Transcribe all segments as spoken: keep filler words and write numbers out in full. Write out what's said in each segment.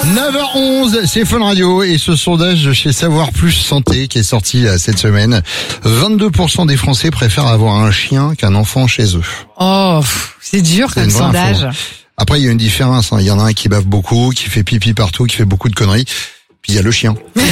neuf heures onze, c'est Fun Radio et ce sondage de chez Savoir Plus Santé qui est sorti cette semaine. vingt-deux pour cent des Français préfèrent avoir un chien qu'un enfant chez eux. Oh, c'est dur comme sondage. Info. Après, il y a une différence. Hein. Il y en a un qui bave beaucoup, qui fait pipi partout, qui fait beaucoup de conneries. Puis il y a le chien.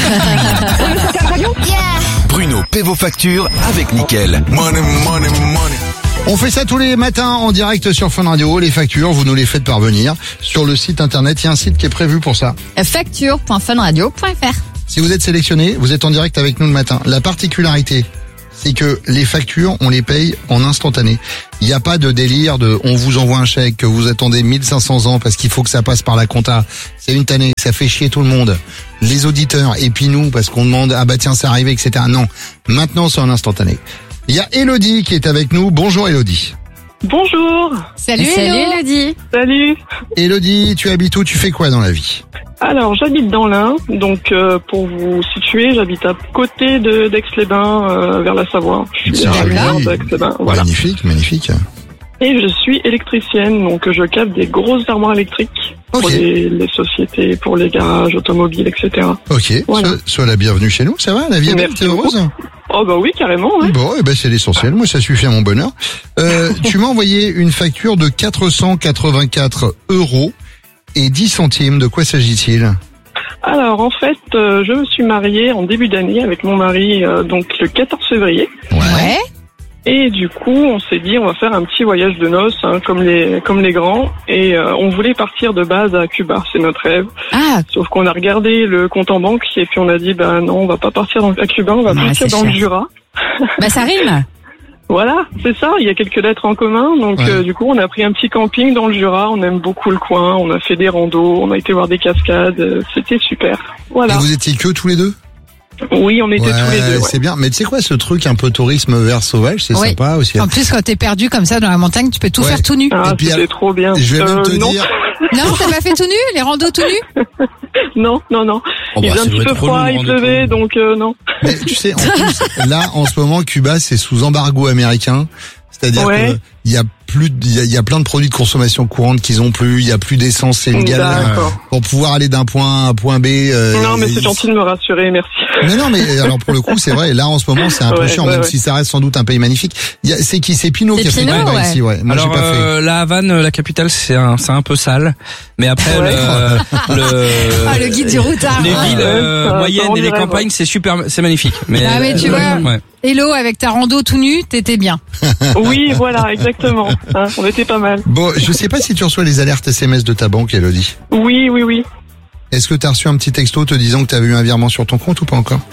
Bruno paie vos factures avec Nickel. Money, money, money. On fait ça tous les matins en direct sur Fun Radio. Les factures, vous nous les faites parvenir sur le site internet. Il y a un site qui est prévu pour ça. facture point fun radio point f r. Si vous êtes sélectionné, vous êtes en direct avec nous le matin. La particularité, c'est que les factures, on les paye en instantané. Il n'y a pas de délire de on vous envoie un chèque, que vous attendez mille cinq cents ans parce qu'il faut que ça passe par la compta. C'est une tannée, ça fait chier tout le monde. Les auditeurs et puis nous parce qu'on demande ah bah tiens c'est arrivé, et cetera. Non, maintenant c'est en instantané. Il y a Elodie qui est avec nous. Bonjour Elodie. Bonjour. Salut, Salut Elodie. Salut. Elodie, tu habites où? Tu fais quoi dans la vie? Alors, j'habite dans l'Ain, donc euh, pour vous situer, j'habite à côté de d'Aix-les-Bains, euh, vers la Savoie. Je suis originaire d'Aix-les-Bains, voilà. Magnifique, magnifique. Et je suis électricienne, donc je capte des grosses armoires électriques pour Ok. les, les sociétés, pour les garages automobiles, et cetera. Ok, Voilà. sois, sois la bienvenue chez nous, ça va? La vie est belle, Merci t'es heureuse? Oh bah oui, carrément, ouais. Bon, eh ben c'est l'essentiel. Moi, ça suffit à mon bonheur. Euh, tu m'as envoyé une facture de quatre cent quatre-vingt-quatre euros et dix centimes. De quoi s'agit-il? Alors, en fait, euh, je me suis mariée en début d'année avec mon mari, euh, donc le quatorze février. Ouais. Et du coup, on s'est dit, on va faire un petit voyage de noces, hein, comme les comme les grands. Et euh, on voulait partir de base à Cuba, c'est notre rêve. Ah, Sauf qu'on a regardé le compte en banque et puis on a dit, bah non, on va pas partir dans, à Cuba, on va Ouais, partir c'est dans le cher. Jura. bah ça rime. Voilà, c'est ça. Il y a quelques lettres en commun, donc Ouais. euh, du coup, on a pris un petit camping dans le Jura. On aime beaucoup le coin. On a fait des randos, on a été voir des cascades. euh, C'était super. Voilà. Et vous étiez que tous les deux? Oui, on était Ouais, tous les deux. Ouais. c'est bien. Mais tu sais quoi, ce truc un peu tourisme vert sauvage, c'est Oui. sympa aussi. En plus, quand t'es perdu comme ça dans la montagne, tu peux tout Ouais. faire tout nu. Ah, Et puis, c'était trop bien. Je vais même Euh, te non. dire. Non, t'as pas fait tout nu? Les randos tout nus? Non, non, non. Oh il bah, faisait un ça petit doit peu être froid, relou, il rando pleuvait, tout nu. donc euh, non. Mais tu sais, en plus, là, en ce moment, Cuba, c'est sous embargo américain. C'est-à-dire Ouais. que il y a plus, de- il y a, il y a plein de produits de consommation courante qu'ils ont plus. Il y a plus d'essence, c'est une galère D'accord. pour pouvoir aller d'un point A à un point B. euh, Non, mais il- c'est gentil de me rassurer, merci. Mais non, mais alors pour le coup, c'est vrai. Là, en ce moment, c'est un peu Ouais, chiant, ouais, même ouais. si ça reste sans doute un pays magnifique. Il y a, c'est qui? C'est Pinot C'est qui a fait Pinot, Cuba ouais. ici, ouais. Moi, Alors j'ai pas fait. euh, la Havane, euh, la capitale, c'est un, c'est un peu sale, mais après Ouais. le, le, Ah, le guide du routard. les Ouais. villes euh, Ça- ça moyennes rend et les du rêve, campagnes, ouais. c'est super, c'est magnifique. Mais, Ah, mais tu vois. ouais. Hello, avec ta rando tout nu, t'étais bien. Oui, voilà, exactement. Hein, on était pas mal. Bon, je sais pas si tu reçois les alertes S M S de ta banque, Elodie. Oui, oui, oui. Est-ce que tu as reçu un petit texto te disant que tu avais eu un virement sur ton compte ou pas encore?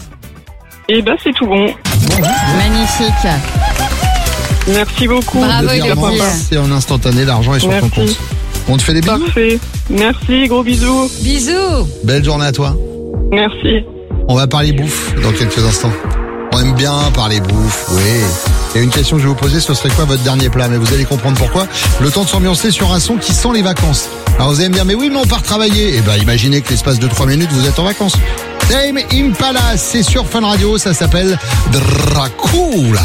Et ben, c'est tout bon. Magnifique. Merci beaucoup. Bravo, Le virement, Elodie. c'est en instantané, l'argent est sur ton Merci. compte. On te fait des bisous. Parfait. Merci, gros bisous. Bisous. Belle journée à toi. Merci. On va parler bouffe dans quelques instants. On aime bien parler bouffe, oui. Et une question que je vais vous poser, ce serait quoi votre dernier plat? Mais vous allez comprendre pourquoi. Le temps de s'ambiancer sur un son qui sent les vacances. Alors vous allez me dire, mais oui, mais on part travailler. Eh ben, imaginez que l'espace de trois minutes, vous êtes en vacances. Tame Impala, c'est sur Fun Radio, ça s'appelle Dracula.